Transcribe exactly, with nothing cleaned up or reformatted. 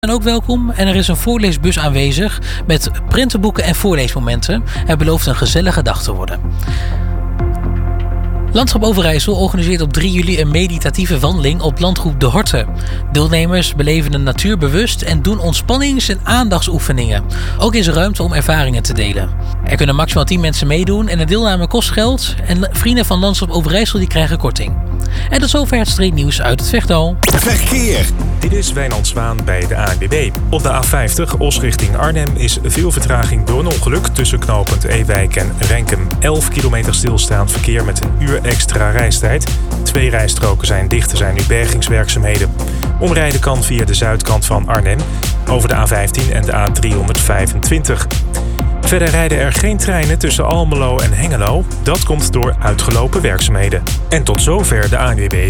En ook welkom en er is een voorleesbus aanwezig met prentenboeken en voorleesmomenten. Het belooft een gezellige dag te worden. Landschap Overijssel organiseert op drie juli een meditatieve wandeling op landgoed De Horten. Deelnemers beleven de natuur bewust en doen ontspannings- en aandachtsoefeningen. Ook is er ruimte om ervaringen te delen. Er kunnen maximaal tien mensen meedoen en de deelname kost geld. En vrienden van Landschap Overijssel die krijgen korting. En tot zover het streeknieuws uit het Vechtdal. Verkeer. Dit is Wijnand Zwaan bij de A N W B. Op de A vijftig, Os richting Arnhem, is veel vertraging door een ongeluk tussen knooppunt Ewijk en Renkum. elf kilometer stilstaand verkeer met een uur extra reistijd. Twee rijstroken zijn dicht, er zijn nu bergingswerkzaamheden. Omrijden kan via de zuidkant van Arnhem over de A vijftien en de A driehonderdvijfentwintig. Verder rijden er geen treinen tussen Almelo en Hengelo. Dat komt door uitgelopen werkzaamheden. En tot zover de A N W B